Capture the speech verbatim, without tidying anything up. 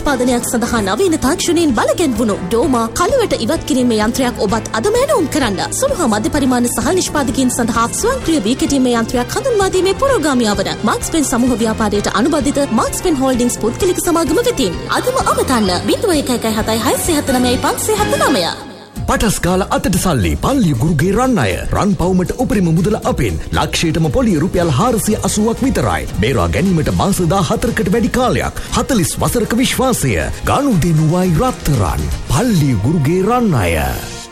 නිෂ්පාදනයක් සඳහා නවීන තාක්ෂණයෙන් බලගැන්වුණු ඩෝමා කළුවට ඉවත් කිරීමේ යන්ත්‍රයක් ඔබත් අදම ඇනවුම් කරන්න. සුළු හා මධ්‍ය පරිමාණ සහල් නිෂ්පාදකයන් සඳහා ස්වයංක්‍රීය වී කෙටීමේ යන්ත්‍රයක් හඳුන්වා දීමේ පුරෝගාමියා වන මාක්ස්පෙන් සමූහ ව්‍යාපාරයට අනුබද්ධිත මාක්ස්පෙන් හෝල්ඩින්ග්ස් පුද්ගලික සමාගම වෙතින් අදම අවතන්න ज़ीरो एक एक एक सात छह सात नौ पाँच सात नौ. පටස්කාල අතට සල්ලි පල්ලිය ගුරුගේ රන් අය රන් පවුමට උපරිම මුදල අපෙන් ලක්ෂයටම පොලිය රුපියල් හාරසිය අසූවක් විතරයි. බේරා ගැනීමට මාස දාහතරකට වැඩි කාලයක් හතළිස් වසරක විශ්වාසය ගනුදෙනුවයි රත්තරන් පල්ලිය ගුරුගේ රන් අය.